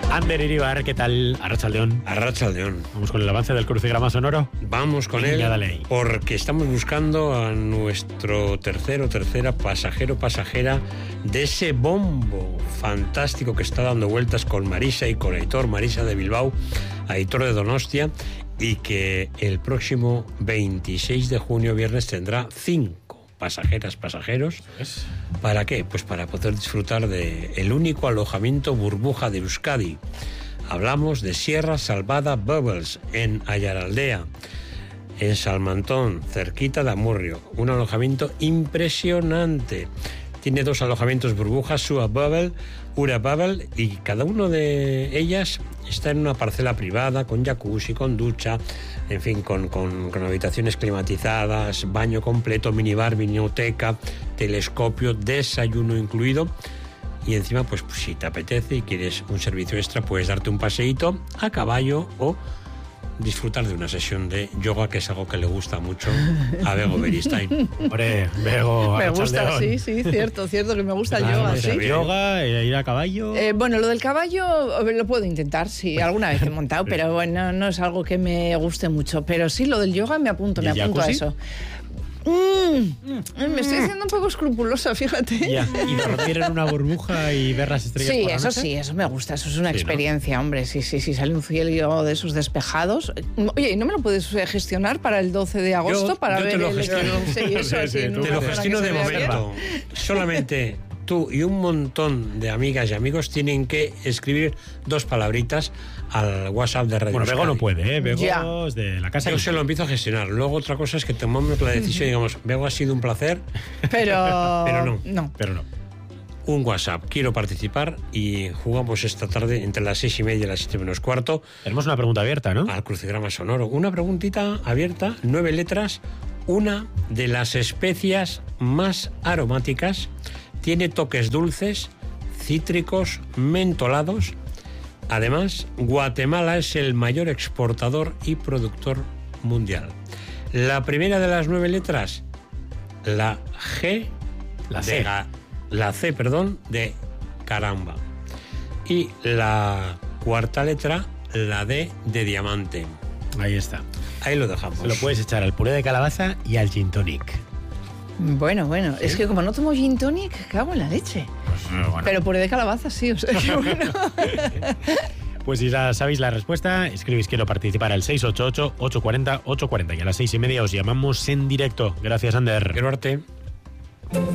Ander Iribar, ¿qué tal? Arratsaldeon. Arratsaldeon. Vamos con el avance del crucigrama sonoro. Vamos con él, porque estamos buscando a nuestro tercera pasajera de ese bombo fantástico que está dando vueltas con Marisa y con Aitor. Marisa de Bilbao, Aitor de Donostia, y que el próximo 26 de junio, viernes, tendrá 5 pasajeros. ¿Para qué? Pues para poder disfrutar de el único alojamiento burbuja de Euskadi. Hablamos de Sierra Salvada Bubbles en Ayaraldea, en Salmantón, cerquita de Amurrio. Un alojamiento impresionante. Tiene 2 alojamientos burbujas, Sua Bubble, Ura Bubble, y cada uno de ellas está en una parcela privada, con jacuzzi, con ducha, en fin, con habitaciones climatizadas, baño completo, minibar, vinoteca, telescopio, desayuno incluido. Y encima, pues si te apetece y quieres un servicio extra, puedes darte un paseíto a caballo o disfrutar de una sesión de yoga, que es algo que le gusta mucho a Bego Beristain. Hombre, Bego, me gusta, sí, cierto que me gusta el yoga, sí. Yoga, ir a caballo. Bueno, lo del caballo lo puedo intentar, sí, alguna vez he montado, pero bueno, no es algo que me guste mucho. Pero sí, lo del yoga me apunto a eso. Me estoy haciendo un poco escrupulosa, fíjate. Y dormir en una burbuja y ver las estrellas por la noche. Sí, eso me gusta, eso es una experiencia, ¿no? Hombre, sí, sale un cielo de esos despejados. Oye, ¿y no me lo puedes gestionar para el 12 de agosto? Para ver el... Te lo gestiono de momento. Solamente tú y un montón de amigas y amigos tienen que escribir 2 palabritas al WhatsApp de Radio Bueno, Euskadi. Bego no puede, Bego es de la casa. Yo se lo empiezo a gestionar. Luego otra cosa es que tomamos la decisión y digamos, Bego, ha sido un placer, pero no. Un WhatsApp, quiero participar, y jugamos esta tarde entre las 6:30 y las 7 menos cuarto. Tenemos una pregunta abierta, ¿no? Al crucigrama sonoro. Una preguntita abierta, 9 letras. Una de las especias más aromáticas, tiene toques dulces, cítricos, mentolados. Además, Guatemala es el mayor exportador y productor mundial. La primera de las 9 letras, la C de caramba. Y la cuarta letra, la D de diamante. Ahí está. Ahí lo dejamos. Se lo puedes echar al puré de calabaza y al gin tonic. Bueno, ¿sí? Es que como no tomo gin tonic, cago en la leche. Pues, bueno. Pero puré de calabaza sí, o sea que bueno. Pues si ya sabéis la respuesta, escribís quiero participar al 688-840-840 y a las 6:30 os llamamos en directo. Gracias, Ander. Quiero arte.